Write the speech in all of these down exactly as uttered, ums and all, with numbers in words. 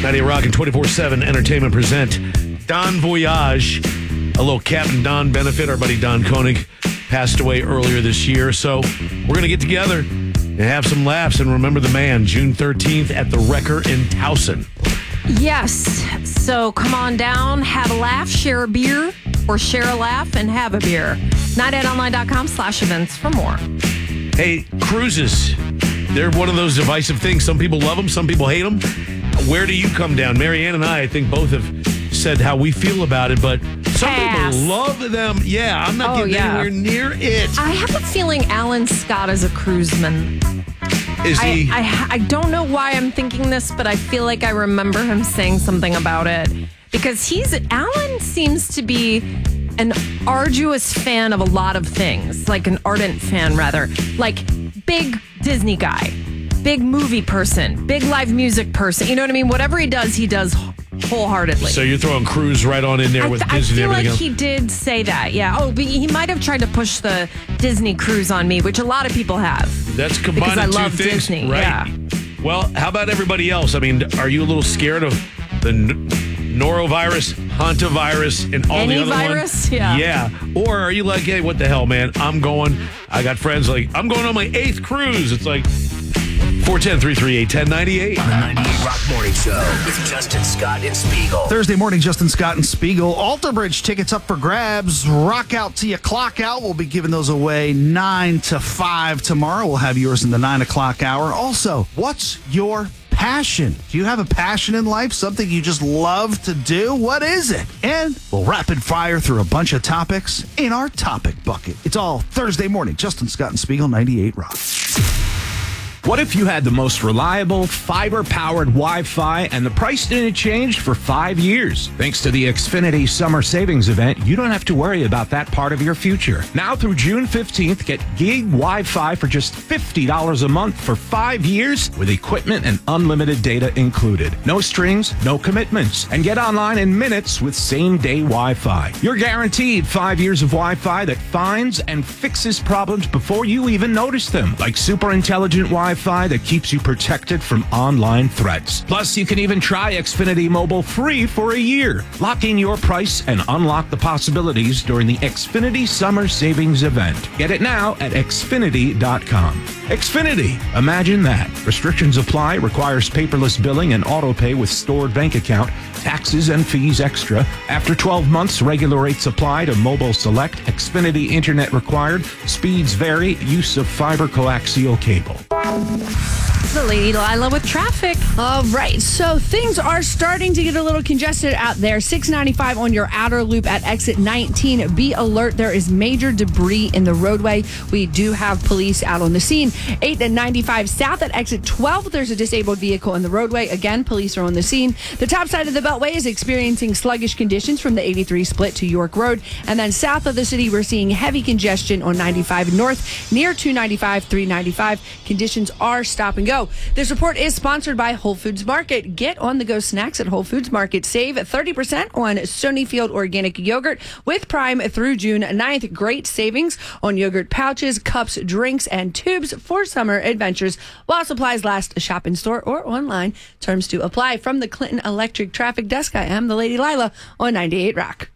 ninety-eight Rock and twenty-four seven Entertainment present Don Voyage, a little Captain Don benefit. Our buddy Don Koenig passed away earlier this year, so we're going to get together and have some laughs and remember the man, June thirteenth at the Wrecker in Towson. Yes, so come on down, have a laugh, share a beer, or share a laugh and have a beer. ninety-eight online dot com slash events for more. Hey, cruises, they're one of those divisive things. Some people love them, some people hate them. Where do you come down? Marianne and I, I think both have said how we feel about it, but some Pass. people love them. Yeah, I'm not Oh, getting yeah. anywhere near it. I have a feeling Alan Scott is a cruiseman. Is I, he? I, I don't know why I'm thinking this, but I feel like I remember him saying something about it. Because he's, Alan seems to be an arduous fan of a lot of things. Like an ardent fan, rather. Like big Disney guy, big movie person, big live music person. You know what I mean? Whatever he does, he does wholeheartely. So you're throwing cruise right on in there I, with th- I Disney feel and like everything he did say that, yeah. Oh, but he might have tried to push the Disney cruise on me, which a lot of people have. else. That's Because combining I two love things, Disney, right? yeah. Well, how about everybody else? I mean, are you a little scared of the n- norovirus, hantavirus, and all Any the other virus? ones? Yeah. Yeah. Or are you like, hey, what the hell, man? I'm going. I got friends like, I'm going on my eighth cruise. It's like four one zero, three three eight, one zero nine eight. The ninety-eight Rock Morning Show with Justin Scott and Spiegel. Thursday morning, Justin Scott and Spiegel. Alter Bridge tickets up for grabs. Rock out to you, clock out. We'll be giving those away nine to five tomorrow. We'll have yours in the nine o'clock hour. Also, what's your passion? Do you have a passion in life? Something you just love to do? What is it? And we'll rapid fire through a bunch of topics in our topic bucket. It's all Thursday morning. Justin Scott and Spiegel, ninety-eight Rock. What if you had the most reliable, fiber-powered Wi-Fi and the price didn't change for five years? Thanks to the Xfinity Summer Savings Event, you don't have to worry about that part of your future. Now through June fifteenth, get gig Wi-Fi for just fifty dollars a month for five years with equipment and unlimited data included. No strings, no commitments. And get online in minutes with same-day Wi-Fi. You're guaranteed five years of Wi-Fi that finds and fixes problems before you even notice them, like super intelligent Wi-Fi that keeps you protected from online threats. Plus, you can even try Xfinity Mobile free for a year. Lock in your price and unlock the possibilities during the Xfinity Summer Savings Event. Get it now at Xfinity dot com. Xfinity, imagine that. Restrictions apply, requires paperless billing and auto pay with stored bank account, taxes and fees extra. After twelve months, regular rates apply to mobile select. Xfinity Internet required. Speeds vary. Use of fiber coaxial cable. The Lady Lila with traffic. All right, so things are starting to get a little congested out there. six ninety-five on your outer loop at exit nineteen. Be alert, there is major debris in the roadway. We do have police out on the scene. eight ninety-five south at exit twelve. There's a disabled vehicle in the roadway. Again, police are on the scene. The top side of the Beltway is experiencing sluggish conditions from the eighty-three split to York Road. And then south of the city, we're seeing heavy congestion on ninety-five north near two ninety-five, three ninety-five. Conditions are stop and go. This report is sponsored by Whole Foods Market. Get on-the-go snacks at Whole Foods Market. Save thirty percent on Stonyfield organic yogurt with Prime through June ninth. Great savings on yogurt pouches, cups, drinks, and tubes for summer adventures while supplies last. Shop in store or online. Terms to apply. From the Clinton Electric Traffic Desk, I am the Lady Lila on ninety-eight Rock.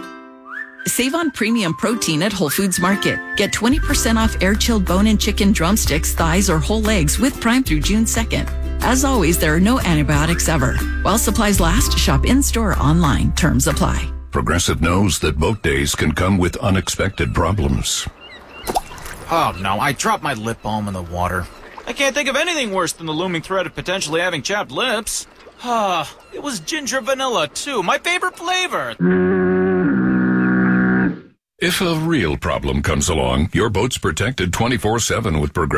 Save on premium protein at Whole Foods Market. Get twenty percent off air-chilled bone-in chicken drumsticks, thighs, or whole legs with Prime through June second. As always, there are no antibiotics ever. While supplies last, shop in-store or online. Terms apply. Progressive knows that boat days can come with unexpected problems. Oh no, I dropped my lip balm in the water. I can't think of anything worse than the looming threat of potentially having chapped lips. Ah, it was ginger vanilla too, my favorite flavor. If a real problem comes along, your boat's protected twenty-four seven with Progressive.